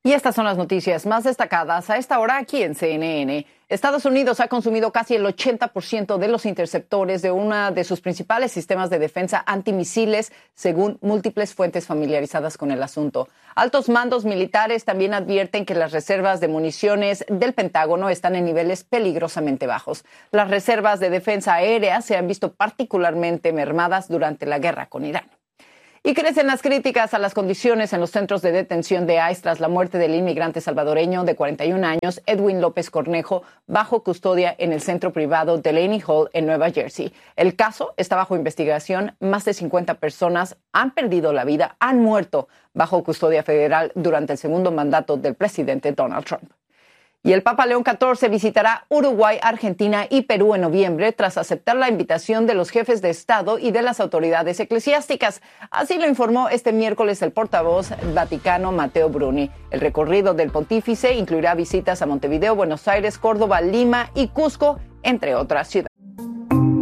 Y estas son las noticias más destacadas a esta hora aquí en CNN. Estados Unidos ha consumido casi el 80% de los interceptores de uno de sus principales sistemas de defensa antimisiles, según múltiples fuentes familiarizadas con el asunto. Altos mandos militares también advierten que las reservas de municiones del Pentágono están en niveles peligrosamente bajos. Las reservas de defensa aérea se han visto particularmente mermadas durante la guerra con Irán. Y crecen las críticas a las condiciones en los centros de detención de ICE tras la muerte del inmigrante salvadoreño de 41 años, Edwin López Cornejo, bajo custodia en el centro privado Delaney Hall en Nueva Jersey. El caso está bajo investigación. Más de 50 personas han perdido la vida, han muerto bajo custodia federal durante el segundo mandato del presidente Donald Trump. Y el Papa León XIV visitará Uruguay, Argentina y Perú en noviembre tras aceptar la invitación de los jefes de Estado y de las autoridades eclesiásticas. Así lo informó este miércoles el portavoz vaticano Matteo Bruni. El recorrido del pontífice incluirá visitas a Montevideo, Buenos Aires, Córdoba, Lima y Cusco, entre otras ciudades.